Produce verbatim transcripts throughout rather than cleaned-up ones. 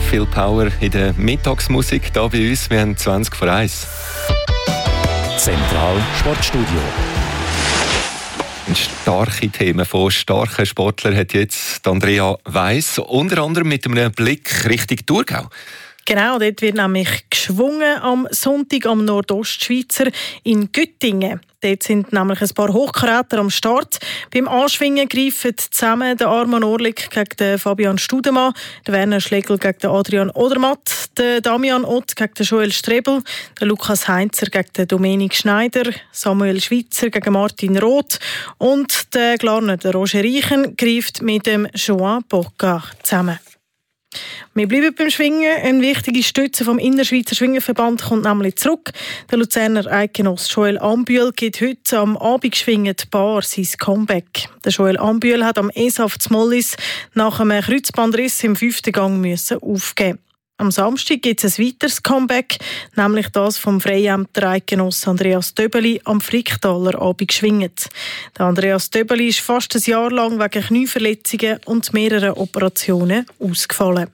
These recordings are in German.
Viel Power in der Mittagsmusik hier bei uns. Wir haben zwanzig vor eins. Zentral Sportstudio. Starke Themen von starken Sportlern hat jetzt Andrea Weiss, unter anderem mit einem Blick Richtung Thurgau. Genau, dort wird nämlich geschwungen am Sonntag am Nordostschweizer in Göttingen. Dort sind nämlich ein paar Hochkaräter am Start. Beim Anschwingen greifen zusammen der Arman Orlik gegen den Fabian Studemann, der Werner Schlegel gegen den Adrian Odermatt, der Damian Ott gegen den Joel Strebel, der Lukas Heinzer gegen den Dominik Schneider, Samuel Schweitzer gegen Martin Roth und der Glarner, der Roger Reichen, greift mit dem Joan Bocca zusammen. Wir bleiben beim Schwingen. Eine wichtige Stütze vom Innerschweizer Schwingenverband kommt nämlich zurück. Der Luzerner Eidgenoss Joel Ambühl gibt heute am Abendschwingen Bar sein Comeback. Der Joel Ambühl hat am E S A F zu Mollis nach einem Kreuzbandriss im fünften Gang müssen aufgeben. Am Samstag gibt es ein weiteres Comeback, nämlich das vom Freiämter Eidgenoss Andreas Döbeli am Fricktaler Abend geschwingt. Der Andreas Döbeli ist fast ein Jahr lang wegen Knieverletzungen und mehreren Operationen ausgefallen.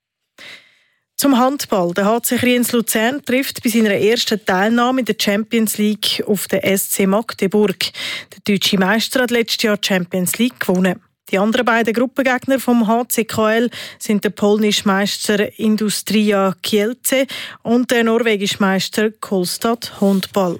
Zum Handball. Der H C Kriens Luzern trifft bei seiner ersten Teilnahme in der Champions League auf den S C Magdeburg. Der deutsche Meister hat letztes Jahr die Champions League gewonnen. Die anderen beiden Gruppengegner vom H C K L sind der polnische Meister Industria Kielce und der norwegische Meister Kolstad Handball.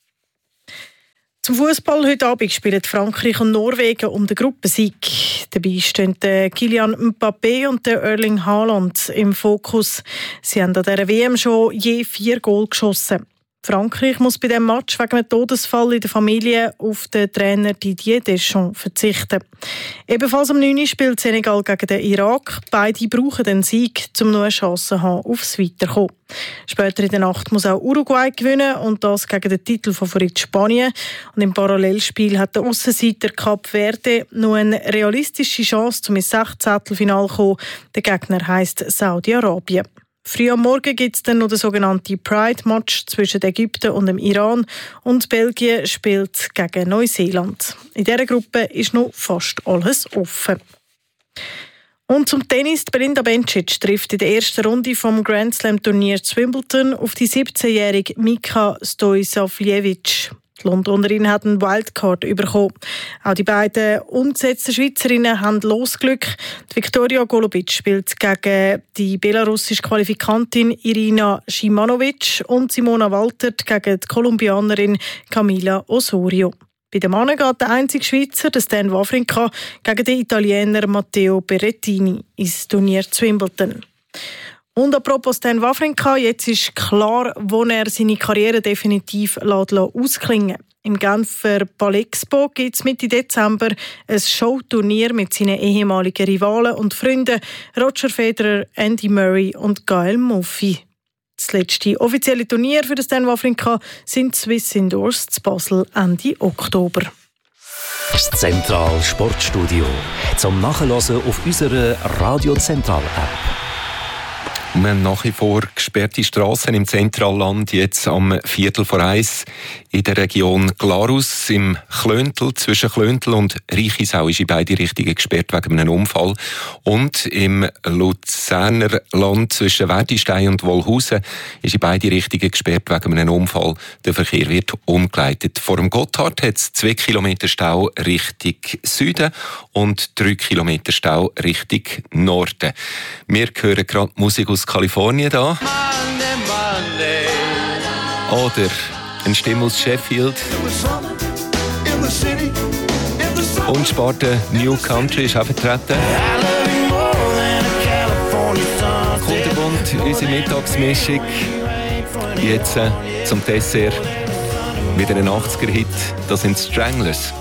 Zum Fußball heute Abend spielen Frankreich und Norwegen um den Gruppensieg. Dabei stehen Kylian Mbappé und der Erling Haaland im Fokus. Sie haben an dieser W M schon je vier Goal geschossen. Frankreich muss bei diesem Match wegen einem Todesfall in der Familie auf den Trainer Didier Deschamps verzichten. Ebenfalls am neun Uhr spielt Senegal gegen den Irak. Beide brauchen den Sieg, um noch eine Chance zu haben aufs Weiterkommen. Später in der Nacht muss auch Uruguay gewinnen und das gegen den Titelfavorit Spanien. Und im Parallelspiel hat der Aussenseiter Kap Verde noch eine realistische Chance, um ins Sechzehntelfinale zu kommen. Der Gegner heisst Saudi-Arabien. Früh am Morgen gibt es dann noch den sogenannten Pride-Match zwischen Ägypten und dem Iran und Belgien spielt gegen Neuseeland. In dieser Gruppe ist noch fast alles offen. Und zum Tennis. Belinda Bencic trifft in der ersten Runde vom Grand Slam Turnier zu Wimbledon auf die siebzehnjährige Mika Stojsavljevic. Die Londonerin hat einen Wildcard bekommen. Auch die beiden ungesetzten Schweizerinnen haben Losglück. Die Viktoria Golubic spielt gegen die belarussische Qualifikantin Irina Shimanovic und Simona Waltert gegen die Kolumbianerin Camila Osorio. Bei den Männern geht der einzige Schweizer, der Stan Wawrinka, gegen den Italiener Matteo Berrettini ins Turnier zu Wimbledon. Und apropos Stan Wawrinka, jetzt ist klar, wo er seine Karriere definitiv ausklingen lässt. Im Genfer Palexpo gibt es Mitte Dezember ein Showturnier mit seinen ehemaligen Rivalen und Freunden Roger Federer, Andy Murray und Gael Monfils. Das letzte offizielle Turnier für Stan Wawrinka sind Swiss Indoors zu Basel Ende Oktober. Das Zentral Sportstudio zum Nachhören auf unserer Radio Zentral App. Wir haben nach wie vor gesperrte Strassen im Zentralland, jetzt am Viertel vor eins in der Region Glarus, im Klöntel, zwischen Klöntel und Reichisau ist in beide Richtungen gesperrt wegen einem Unfall. Und im Luzerner Land zwischen Werdistein und Wollhausen ist in beide Richtungen gesperrt wegen einem Unfall. Der Verkehr wird umgeleitet. Vor dem Gotthard hat es zwei Kilometer Stau Richtung Süden und drei Kilometer Stau Richtung Norden. Wir hören gerade Musik aus Kalifornien da. Monday, Monday. Oder eine Stimme aus Sheffield. Und Sparte New Country ist auch vertreten. Kundenbund, unsere Mittagsmischung. Jetzt äh, zum Dessert wieder ein achtziger-Hit. Das sind Stranglers.